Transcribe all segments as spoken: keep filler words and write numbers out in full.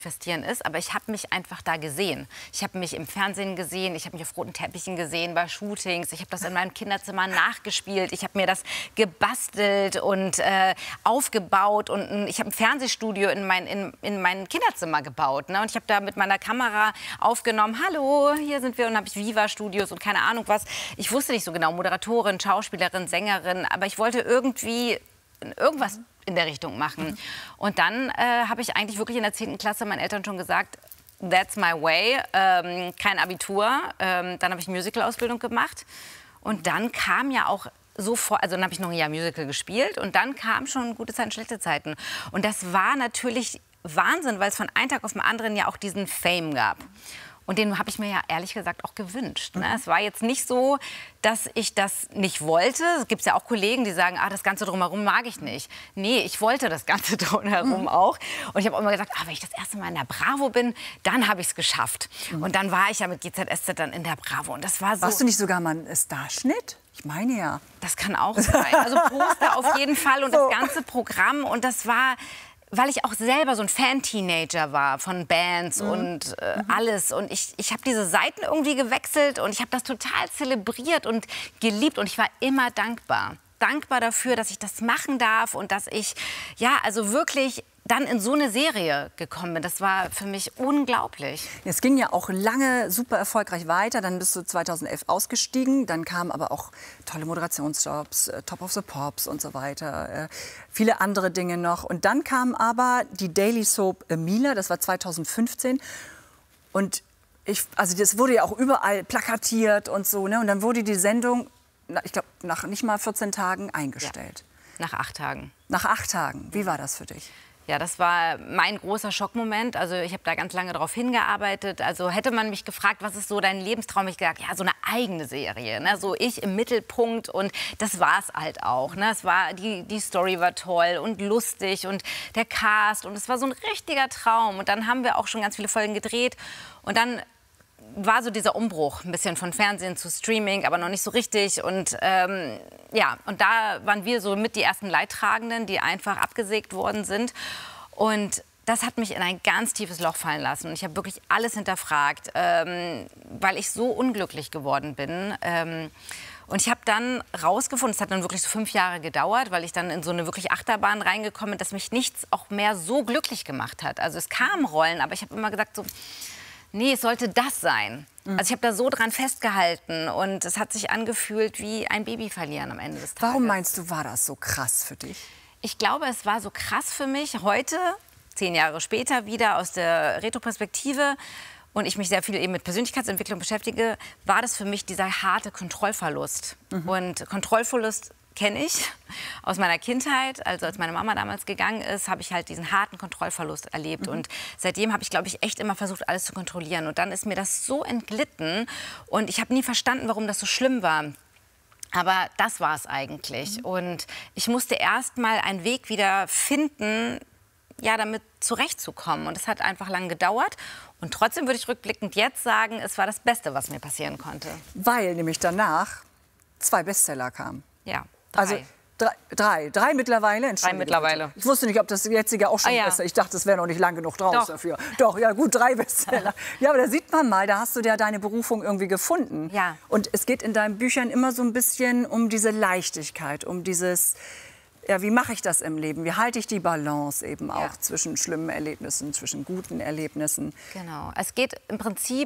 manifestieren ist, aber ich habe mich einfach da gesehen. Ich habe mich im Fernsehen gesehen, ich habe mich auf roten Teppichen gesehen, bei Shootings, ich habe das in meinem Kinderzimmer nachgespielt, ich habe mir das gebastelt und äh, aufgebaut und ein, ich habe ein Fernsehstudio in mein, in, in mein Kinderzimmer gebaut, ne? Und ich habe da mit meiner Kamera aufgenommen, hallo, hier sind wir, und habe ich Viva-Studios und keine Ahnung was. Ich wusste nicht so genau, Moderatorin, Schauspielerin, Sängerin, aber ich wollte irgendwie irgendwas in der Richtung machen. Mhm. Und dann äh, habe ich eigentlich wirklich in der zehnten Klasse meinen Eltern schon gesagt, that's my way, ähm, kein Abitur. Ähm, dann habe ich Musical-Ausbildung gemacht. Und dann kam ja auch sofort, also dann habe ich noch ein Jahr Musical gespielt. Und dann kam schon gute Zeiten, schlechte Zeiten. Und das war natürlich Wahnsinn, weil es von einem Tag auf den anderen ja auch diesen Fame gab. Und den habe ich mir ja ehrlich gesagt auch gewünscht. Ne? Es war jetzt nicht so, dass ich das nicht wollte. Es gibt ja auch Kollegen, die sagen, ah, das Ganze drumherum mag ich nicht. Nee, ich wollte das Ganze drumherum mhm. auch. Und ich habe auch immer gesagt, ah, wenn ich das erste Mal in der Bravo bin, dann habe ich es geschafft. Mhm. Und dann war ich ja mit G Z S Z dann in der Bravo. Und das war so. Warst du nicht sogar mal ein Starschnitt? Ich meine ja. Das kann auch sein. Also Poster auf jeden Fall und so. Das ganze Programm. Und das war, weil ich auch selber so ein Fan-Teenager war von Bands mhm. und äh, mhm. alles. Und ich, ich habe diese Seiten irgendwie gewechselt und ich habe das total zelebriert und geliebt. Und ich war immer dankbar. Dankbar dafür, dass ich das machen darf und dass ich, ja, also wirklich dann in so eine Serie gekommen bin. Das war für mich unglaublich. Es ging ja auch lange super erfolgreich weiter. Dann bist du zweitausendelf ausgestiegen. Dann kamen aber auch tolle Moderationsjobs, äh, Top of the Pops und so weiter. Äh, viele andere Dinge noch. Und dann kam aber die Daily Soap Mila. Das war zweitausendfünfzehn. Und ich, also das wurde ja auch überall plakatiert und so. Ne? Und dann wurde die Sendung, ich glaube, nach nicht mal vierzehn Tagen eingestellt. Ja, nach acht Tagen. Nach acht Tagen. Wie war das für dich? Ja, das war mein großer Schockmoment. Also ich habe da ganz lange darauf hingearbeitet. Also hätte man mich gefragt, was ist so dein Lebenstraum? Ich gesagt, ja, so eine eigene Serie, ne? So ich im Mittelpunkt, und das war es halt auch. Ne? Es war, die, die Story war toll und lustig und der Cast, und es war so ein richtiger Traum. Und dann haben wir auch schon ganz viele Folgen gedreht und dann war so dieser Umbruch, ein bisschen von Fernsehen zu Streaming, aber noch nicht so richtig. Und ähm, ja, und da waren wir so mit die ersten Leidtragenden, die einfach abgesägt worden sind. Und das hat mich in ein ganz tiefes Loch fallen lassen. Und ich habe wirklich alles hinterfragt, ähm, weil ich so unglücklich geworden bin. Ähm, Und ich habe dann rausgefunden, es hat dann wirklich so fünf Jahre gedauert, weil ich dann in so eine wirklich Achterbahn reingekommen bin, dass mich nichts auch mehr so glücklich gemacht hat. Also es kamen Rollen, aber ich habe immer gesagt so, nee, es sollte das sein. Mhm. Also ich habe da so dran festgehalten und es hat sich angefühlt wie ein Baby verlieren am Ende des Tages. Warum meinst du, war das so krass für dich? Ich glaube, es war so krass für mich heute, zehn Jahre später, wieder aus der Retroperspektive, und ich mich sehr viel eben mit Persönlichkeitsentwicklung beschäftige, war das für mich dieser harte Kontrollverlust. Mhm. Und Kontrollverlust kenne ich aus meiner Kindheit. Also als meine Mama damals gegangen ist, habe ich halt diesen harten Kontrollverlust erlebt. Mhm. Und seitdem habe ich, glaube ich, echt immer versucht, alles zu kontrollieren. Und dann ist mir das so entglitten. Und ich habe nie verstanden, warum das so schlimm war. Aber das war es eigentlich. Mhm. Und ich musste erst mal einen Weg wieder finden, ja, damit zurechtzukommen. Und es hat einfach lange gedauert. Und trotzdem würde ich rückblickend jetzt sagen, es war das Beste, was mir passieren konnte. Weil nämlich danach zwei Bestseller kamen. Ja, drei. Also drei, drei, drei mittlerweile. Drei mittlerweile. Ich wusste nicht, ob das jetzige auch schon ah, ja. besser. Ich dachte, es wäre noch nicht lang genug draus Doch. dafür. Doch, ja gut, drei Bestseller. Ja, aber da sieht man mal, da hast du ja deine Berufung irgendwie gefunden. Ja. Und es geht in deinen Büchern immer so ein bisschen um diese Leichtigkeit, um dieses, ja, wie mache ich das im Leben? Wie halte ich die Balance eben auch ja. zwischen schlimmen Erlebnissen, zwischen guten Erlebnissen? Genau. Es geht im Prinzip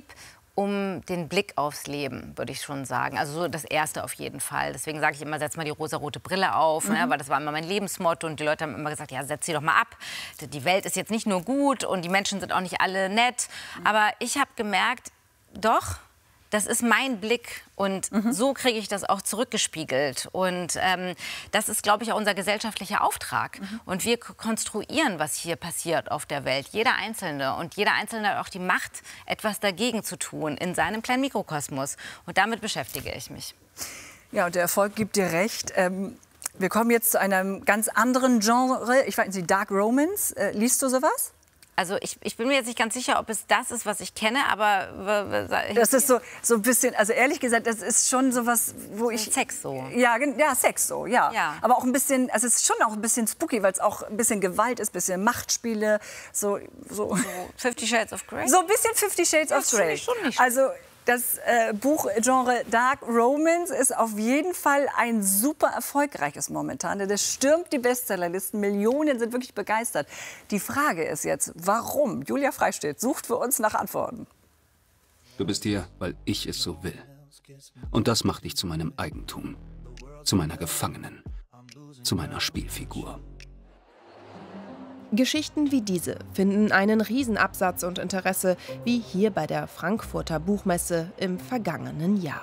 um den Blick aufs Leben, würde ich schon sagen. Also so das Erste auf jeden Fall. Deswegen sage ich immer, setz mal die rosarote Brille auf, mhm. ne, weil das war immer mein Lebensmotto. Und die Leute haben immer gesagt, ja, setz sie doch mal ab. Die Welt ist jetzt nicht nur gut und die Menschen sind auch nicht alle nett. Mhm. Aber ich habe gemerkt, doch, das ist mein Blick, und mhm. so kriege ich das auch zurückgespiegelt. Und ähm, das ist, glaube ich, auch unser gesellschaftlicher Auftrag. Mhm. Und wir konstruieren, was hier passiert auf der Welt. Jeder Einzelne. Und jeder Einzelne hat auch die Macht, etwas dagegen zu tun in seinem kleinen Mikrokosmos. Und damit beschäftige ich mich. Ja, und der Erfolg gibt dir recht. Ähm, wir kommen jetzt zu einem ganz anderen Genre. Ich weiß nicht, Dark Romance. Äh, liest du sowas? Also ich, ich bin mir jetzt nicht ganz sicher, ob es das ist, was ich kenne, aber... Das ist so, so ein bisschen, also ehrlich gesagt, das ist schon so was, wo ich... Sex so. Ja, ja, Sex so, ja. ja. Aber auch ein bisschen, also es ist schon auch ein bisschen spooky, weil es auch ein bisschen Gewalt ist, ein bisschen Machtspiele, so... so. so Fifty Shades of Grey? So ein bisschen Fifty Shades ja, of Grey. Schon nicht. Also das äh, Buchgenre Dark Romance ist auf jeden Fall ein super erfolgreiches momentan. Das stürmt die Bestsellerlisten. Millionen sind wirklich begeistert. Die Frage ist jetzt, warum? Julia Freistedt sucht für uns nach Antworten. Du bist hier, weil ich es so will. Und das macht dich zu meinem Eigentum, zu meiner Gefangenen, zu meiner Spielfigur. Geschichten wie diese finden einen Riesenabsatz und Interesse, wie hier bei der Frankfurter Buchmesse im vergangenen Jahr.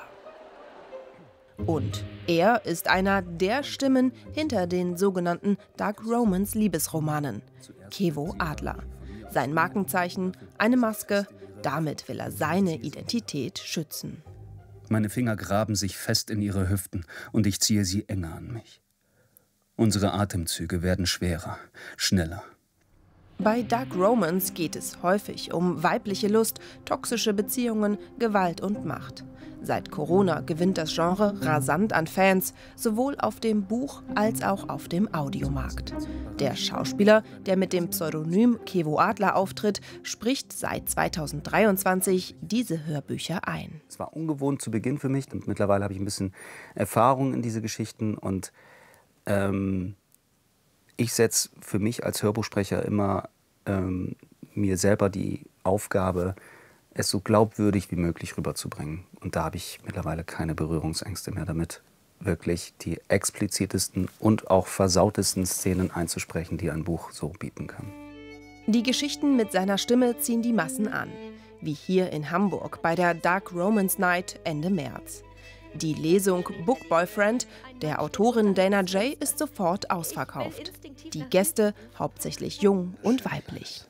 Und er ist einer der Stimmen hinter den sogenannten Dark Romance Liebesromanen, Kevo Adler. Sein Markenzeichen, eine Maske, damit will er seine Identität schützen. Meine Finger graben sich fest in ihre Hüften und ich ziehe sie enger an mich. Unsere Atemzüge werden schwerer, schneller. Bei Dark Romance geht es häufig um weibliche Lust, toxische Beziehungen, Gewalt und Macht. Seit Corona gewinnt das Genre rasant an Fans, sowohl auf dem Buch- als auch auf dem Audiomarkt. Der Schauspieler, der mit dem Pseudonym Kevo Adler auftritt, spricht seit zweitausenddreiundzwanzig diese Hörbücher ein. Es war ungewohnt zu Beginn für mich und mittlerweile habe ich ein bisschen Erfahrung in diese Geschichten und ähm, ich setze für mich als Hörbuchsprecher immer ähm, mir selber die Aufgabe, es so glaubwürdig wie möglich rüberzubringen. Und da habe ich mittlerweile keine Berührungsängste mehr damit, wirklich die explizitesten und auch versautesten Szenen einzusprechen, die ein Buch so bieten kann. Die Geschichten mit seiner Stimme ziehen die Massen an, wie hier in Hamburg bei der Dark Romance Night Ende März. Die Lesung Book Boyfriend der Autorin Dana J. ist sofort ausverkauft. Die Gäste hauptsächlich jung und weiblich.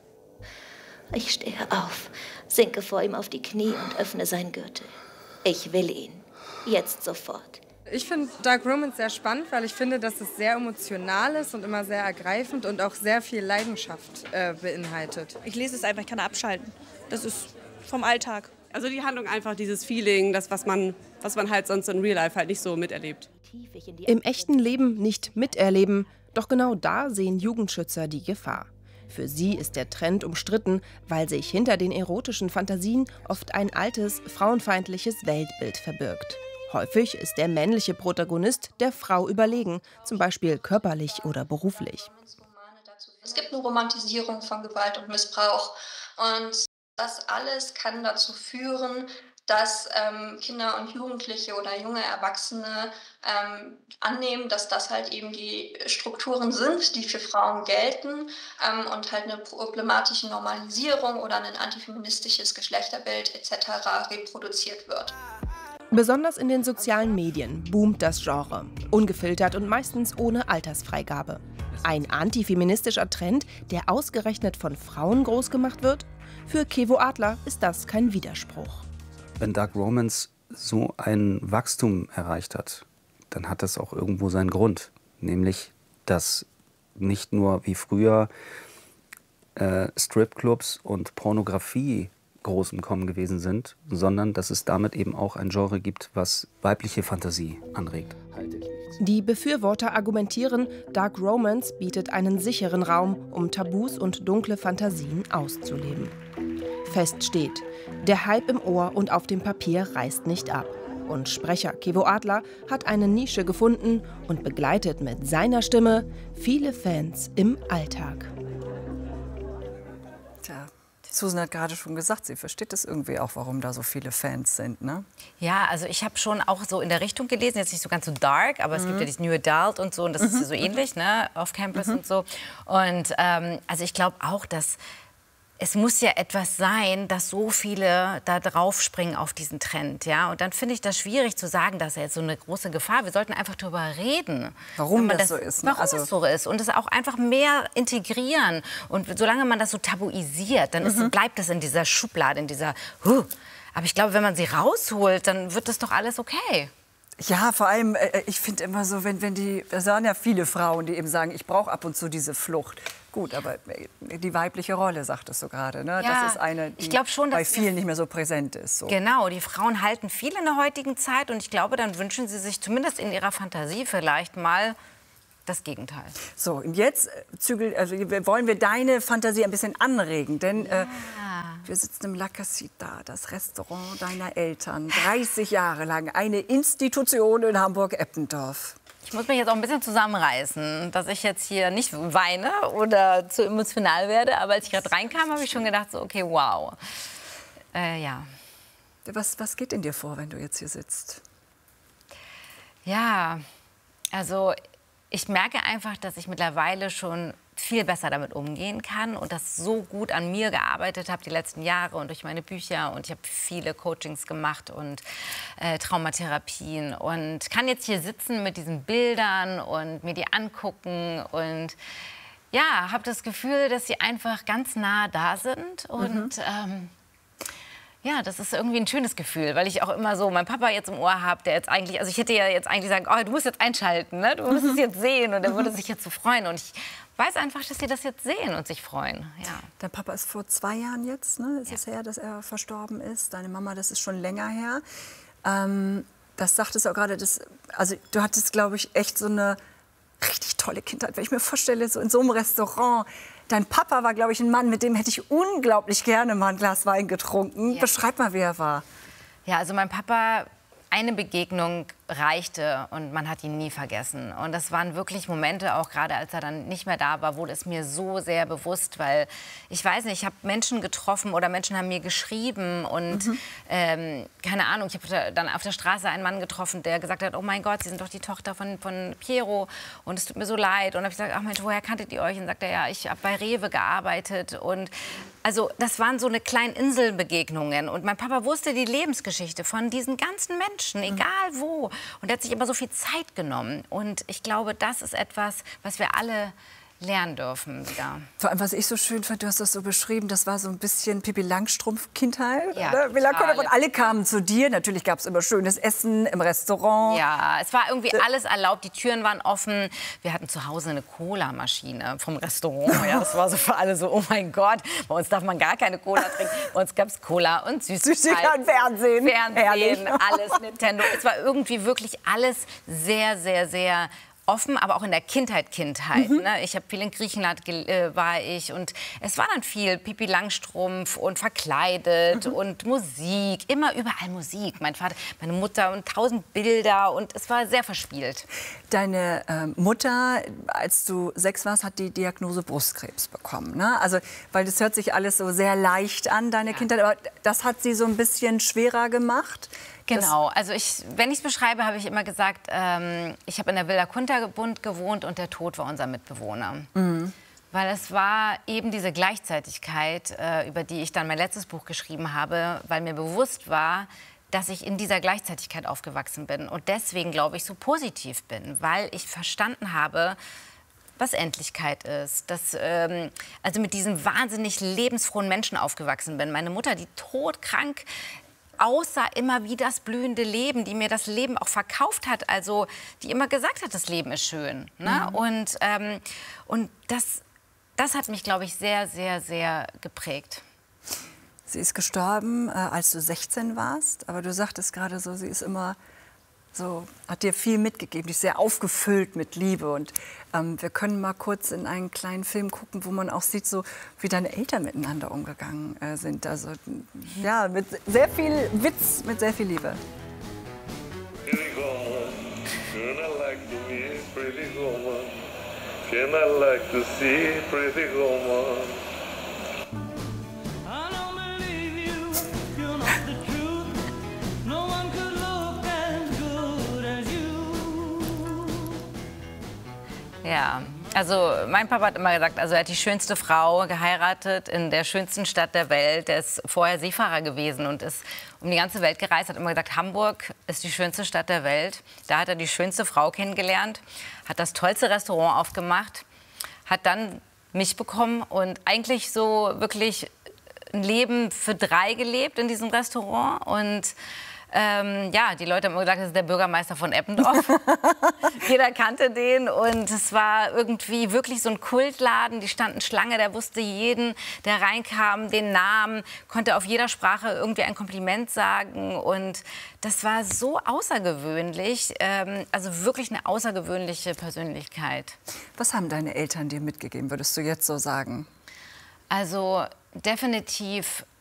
Ich stehe auf, sinke vor ihm auf die Knie und öffne seinen Gürtel. Ich will ihn. Jetzt sofort. Ich finde Dark Romance sehr spannend, weil ich finde, dass es sehr emotional ist und immer sehr ergreifend und auch sehr viel Leidenschaft äh, beinhaltet. Ich lese es einfach, ich kann abschalten. Das ist vom Alltag. Also die Handlung einfach, dieses Feeling, das, was man, was man halt sonst in Real Life halt nicht so miterlebt. Im echten Leben nicht miterleben, doch genau da sehen Jugendschützer die Gefahr. Für sie ist der Trend umstritten, weil sich hinter den erotischen Fantasien oft ein altes, frauenfeindliches Weltbild verbirgt. Häufig ist der männliche Protagonist der Frau überlegen, zum Beispiel körperlich oder beruflich. Es gibt eine Romantisierung von Gewalt und Missbrauch und das alles kann dazu führen, dass ähm, Kinder und Jugendliche oder junge Erwachsene ähm, annehmen, dass das halt eben die Strukturen sind, die für Frauen gelten ähm, und halt eine problematische Normalisierung oder ein antifeministisches Geschlechterbild et cetera reproduziert wird. Besonders in den sozialen Medien boomt das Genre, ungefiltert und meistens ohne Altersfreigabe. Ein antifeministischer Trend, der ausgerechnet von Frauen groß gemacht wird? Für Kevo Adler ist das kein Widerspruch. Wenn Dark Romance so ein Wachstum erreicht hat, dann hat das auch irgendwo seinen Grund. Nämlich, dass nicht nur wie früher äh, Stripclubs und Pornografie groß im Kommen gewesen sind, sondern dass es damit eben auch ein Genre gibt, was weibliche Fantasie anregt. Die Befürworter argumentieren, Dark Romance bietet einen sicheren Raum, um Tabus und dunkle Fantasien auszuleben. Fest steht, der Hype im Ohr und auf dem Papier reißt nicht ab. Und Sprecher Kevo Adler hat eine Nische gefunden und begleitet mit seiner Stimme viele Fans im Alltag. Tja. Susan hat gerade schon gesagt, sie versteht es irgendwie auch, warum da so viele Fans sind, ne? Ja, also ich habe schon auch so in der Richtung gelesen, jetzt nicht so ganz so dark, aber mhm. es gibt ja dieses New Adult und so und das mhm. ist ja so ähnlich, ne, auf Campus mhm. und so. Und ähm, also ich glaube auch, dass es muss ja etwas sein, dass so viele da draufspringen auf diesen Trend, ja. Und dann finde ich das schwierig zu sagen, dass er jetzt so eine große Gefahr. Wir sollten einfach darüber reden, warum das, das so ist. Ne? Warum also, es so ist und es auch einfach mehr integrieren. Und solange man das so tabuisiert, dann ist, mhm. bleibt es in dieser Schublade, in dieser. Huh. Aber ich glaube, wenn man sie rausholt, dann wird das doch alles okay. Ja, vor allem, äh, ich finde immer so, wenn, wenn die, da sind ja viele Frauen, die eben sagen, ich brauche ab und zu diese Flucht. Gut, aber die weibliche Rolle, sagtest du gerade, ne? Ja, das ist eine, die ich glaube schon, dass bei vielen nicht mehr so präsent ist. So. Genau, die Frauen halten viel in der heutigen Zeit und ich glaube, dann wünschen sie sich zumindest in ihrer Fantasie vielleicht mal das Gegenteil. So, und jetzt zügel, also wollen wir deine Fantasie ein bisschen anregen, denn Ja. äh, wir sitzen im La Casita, das Restaurant deiner Eltern, dreißig Jahre lang, eine Institution in Hamburg-Eppendorf. Ich muss mich jetzt auch ein bisschen zusammenreißen, dass ich jetzt hier nicht weine oder zu emotional werde. Aber als ich gerade reinkam, habe ich schon gedacht, so, okay, wow. Äh, ja. Was, was geht in dir vor, wenn du jetzt hier sitzt? Ja, also ich merke einfach, dass ich mittlerweile schon viel besser damit umgehen kann und das so gut an mir gearbeitet habe die letzten Jahre und durch meine Bücher und ich habe viele Coachings gemacht und äh, Traumatherapien und kann jetzt hier sitzen mit diesen Bildern und mir die angucken und ja, habe das Gefühl, dass sie einfach ganz nah da sind und mhm. ähm, ja, das ist irgendwie ein schönes Gefühl, weil ich auch immer so meinen Papa jetzt im Ohr habe, der jetzt eigentlich, also ich hätte ja jetzt eigentlich sagen, oh, du musst jetzt einschalten, ne? Du musst mhm. es jetzt sehen und er würde sich jetzt so freuen und ich weiß einfach, dass sie das jetzt sehen und sich freuen. Ja. Dein Papa ist vor zwei Jahren jetzt, ne? Es ja. ist her, dass er verstorben ist. Deine Mama, das ist schon länger her. Ähm, das sagtest du auch gerade, das, also du hattest, glaube ich, echt so eine richtig tolle Kindheit. Wenn ich mir vorstelle, so in so einem Restaurant. Dein Papa war, glaube ich, ein Mann, mit dem hätte ich unglaublich gerne mal ein Glas Wein getrunken. Ja. Beschreib mal, wie er war. Ja, also mein Papa, eine Begegnung reichte und man hat ihn nie vergessen. Und das waren wirklich Momente, auch gerade als er dann nicht mehr da war, wurde es mir so sehr bewusst, weil ich weiß nicht, ich habe Menschen getroffen oder Menschen haben mir geschrieben und mhm. ähm, keine Ahnung, ich habe dann auf der Straße einen Mann getroffen, der gesagt hat, oh mein Gott, Sie sind doch die Tochter von, von Piero und es tut mir so leid. Und dann habe ich gesagt, ach Mensch, woher kanntet ihr euch? Und sagt er, ja, ich habe bei Rewe gearbeitet und also das waren so eine kleinen Inselbegegnungen und mein Papa wusste die Lebensgeschichte von diesen ganzen Menschen, egal wo. Und er hat sich immer so viel Zeit genommen. Und ich glaube, das ist etwas, was wir alle lernen dürfen wieder. Vor allem, was ich so schön fand, du hast das so beschrieben, das war so ein bisschen Pippi Langstrumpf-Kindheit. Ja, und alle kamen zu dir. Natürlich gab es immer schönes Essen im Restaurant. Ja, es war irgendwie alles erlaubt. Die Türen waren offen. Wir hatten zu Hause eine Cola-Maschine vom Restaurant. Ja, das war so für alle so, oh mein Gott, bei uns darf man gar keine Cola trinken. Bei uns gab es Cola und Süßigkeiten. Fernsehen. Fernsehen, alles, Nintendo. Es war irgendwie wirklich alles sehr, sehr, sehr offen, aber auch in der Kindheit, Kindheit. Mhm. Ne? Ich habe viel in Griechenland äh, war ich und es war dann viel Pipi Langstrumpf und verkleidet mhm. und Musik, immer überall Musik. Mein Vater, meine Mutter und tausend Bilder und es war sehr verspielt. Deine äh, Mutter, als du sechs warst, hat die Diagnose Brustkrebs bekommen. Ne? Also, weil das hört sich alles so sehr leicht an, deine ja. Kindheit, aber das hat sie so ein bisschen schwerer gemacht. Genau, also ich, wenn ich es beschreibe, habe ich immer gesagt, ähm, ich habe in der Wilder Kunterbund gewohnt und der Tod war unser Mitbewohner. Mhm. Weil es war eben diese Gleichzeitigkeit, äh, über die ich dann mein letztes Buch geschrieben habe, weil mir bewusst war, dass ich in dieser Gleichzeitigkeit aufgewachsen bin und deswegen, glaube ich, so positiv bin, weil ich verstanden habe, was Endlichkeit ist, dass ähm, also mit diesen wahnsinnig lebensfrohen Menschen aufgewachsen bin. Meine Mutter, die todkrank aussah immer wie das blühende Leben, die mir das Leben auch verkauft hat, also die immer gesagt hat, das Leben ist schön. Ne? Mhm. Und, ähm, und das, das hat mich, glaube ich, sehr, sehr, sehr geprägt. Sie ist gestorben, äh, als du sechzehn warst, aber du sagtest gerade so, sie ist immer so, hat dir viel mitgegeben, die ist sehr aufgefüllt mit Liebe. Und ähm, wir können mal kurz in einen kleinen Film gucken, wo man auch sieht, so, wie deine Eltern miteinander umgegangen äh, sind. Also ja, mit sehr viel Witz, mit sehr viel Liebe. Ja, also mein Papa hat immer gesagt, also er hat die schönste Frau geheiratet in der schönsten Stadt der Welt. Er ist vorher Seefahrer gewesen und ist um die ganze Welt gereist. Hat immer gesagt, Hamburg ist die schönste Stadt der Welt. Da hat er die schönste Frau kennengelernt, hat das tollste Restaurant aufgemacht, hat dann mich bekommen und eigentlich so wirklich ein Leben für drei gelebt in diesem Restaurant und Ähm, ja, die Leute haben immer gesagt, das ist der Bürgermeister von Eppendorf. Jeder kannte den und es war irgendwie wirklich so ein Kultladen. Die standen Schlange, der wusste jeden, der reinkam, den Namen, konnte auf jeder Sprache irgendwie ein Kompliment sagen und das war so außergewöhnlich, ähm, also wirklich eine außergewöhnliche Persönlichkeit. Was haben deine Eltern dir mitgegeben, würdest du jetzt so sagen? Also definitiv